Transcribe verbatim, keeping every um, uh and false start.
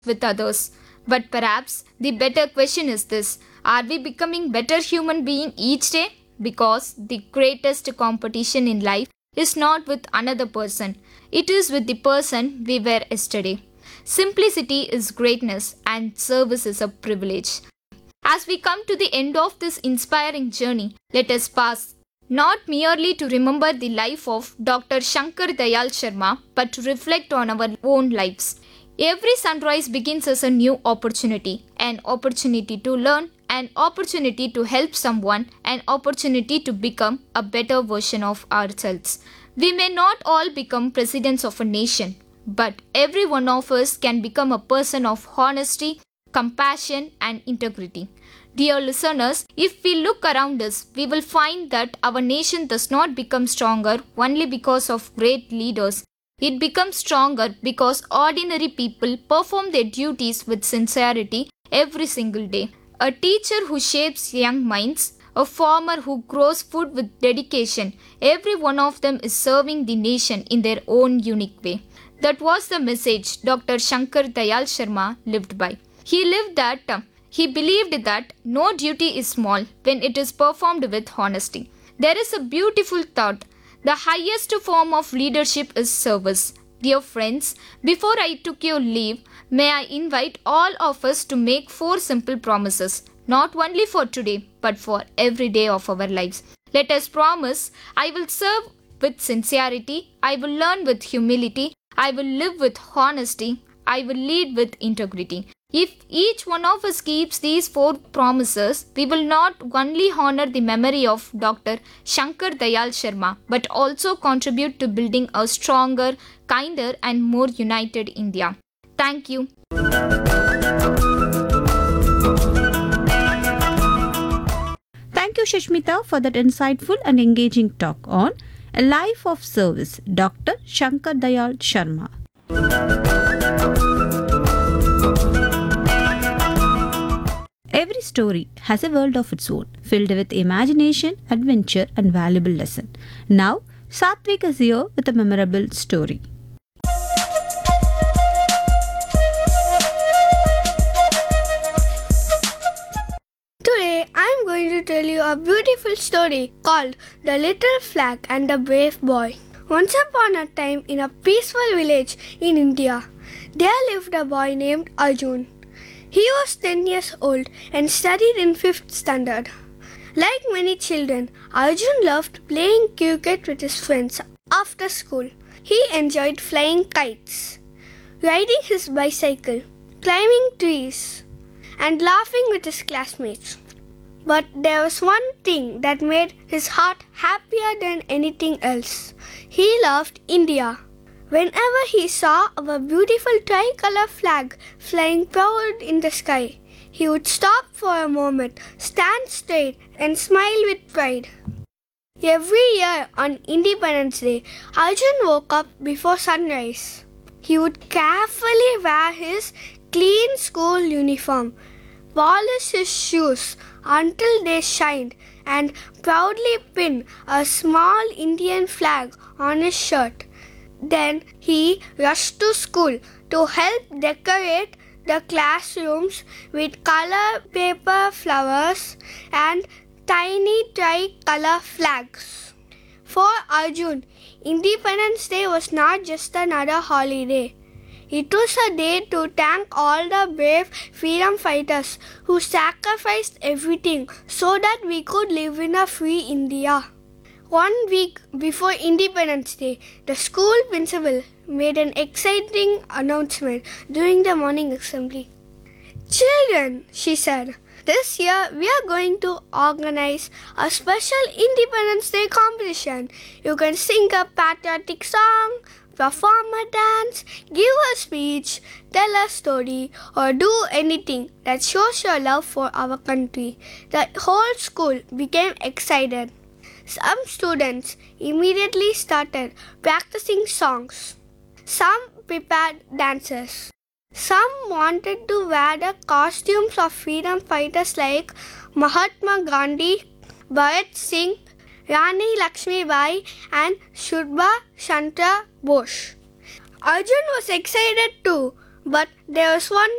with others. But perhaps the better question is this: are we becoming better human being each day? Because the greatest competition in life is not with another person, it is with the person we were yesterday. Simplicity is greatness and service is a privilege. As we come to the end of this inspiring journey, let us pause not merely to remember the life of Doctor Shankar Dayal Sharma, but to reflect on our own lives. Every sunrise begins as a new opportunity, an opportunity to learn, an opportunity to help someone, an opportunity to become a better version of ourselves. We may not all become presidents of a nation, but every one of us can become a person of honesty, compassion, and integrity. Dear listeners, if we look around us, we will find that our nation does not become stronger only because of great leaders. It becomes stronger because ordinary people perform their duties with sincerity every single day. A teacher who shapes young minds, a farmer who grows food with dedication, every one of them is serving the nation in their own unique way. That was the message Doctor Shankar Dayal Sharma lived by. He lived that uh, he believed that no duty is small when it is performed with honesty. There is a beautiful thought. The highest form of leadership is service. Dear friends, before I took your leave, may I invite all of us to make four simple promises, not only for today, but for every day of our lives. Let us promise: I will serve with sincerity, I will learn with humility, I will live with honesty, I will lead with integrity. If each one of us keeps these four promises, we will not only honor the memory of Doctor Shankar Dayal Sharma, but also contribute to building a stronger, kinder, and more united India. Thank you. Thank you, Shashmita, for that insightful and engaging talk on A Life of Service, Doctor Shankar Dayal Sharma. Every story has a world of its own, filled with imagination, adventure, and valuable lesson. Now, Satvik is here with a memorable story. Today, I am going to tell you a beautiful story called The Little Flag and the Brave Boy. Once upon a time, in a peaceful village in India, there lived a boy named Arjun. He was ten years old and studied in fifth standard. Like many children, Arjun loved playing cricket with his friends after school. He enjoyed flying kites, riding his bicycle, climbing trees, and laughing with his classmates. But there was one thing that made his heart happier than anything else. He loved India. Whenever he saw our beautiful tricolour flag flying proud in the sky, he would stop for a moment, stand straight, and smile with pride. Every year on Independence Day, Arjun woke up before sunrise. He would carefully wear his clean school uniform, polish his shoes until they shined, and proudly pin a small Indian flag on his shirt. Then he rushed to school to help decorate the classrooms with color paper flowers and tiny tricolour flags. For Arjun, Independence Day was not just another holiday. It was a day to thank all the brave freedom fighters who sacrificed everything so that we could live in a free India. One week before Independence Day, the school principal made an exciting announcement during the morning assembly. "Children," she said, "this year we are going to organize a special Independence Day competition. You can sing a patriotic song, perform a dance, give a speech, tell a story, or do anything that shows your love for our country." The whole school became excited. Some students immediately started practicing songs. Some prepared dances. Some wanted to wear the costumes of freedom fighters like Mahatma Gandhi, Bhagat Singh, Rani Lakshmi Bai, and Subhash Chandra Bose. Arjun was excited too, but there was one